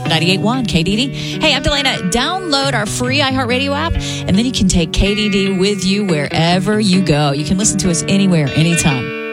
98.1 KDD. Hey, I'm Delana. Download our free iHeartRadio app, and then you can take KDD with you wherever you go. You can listen to us anywhere, anytime.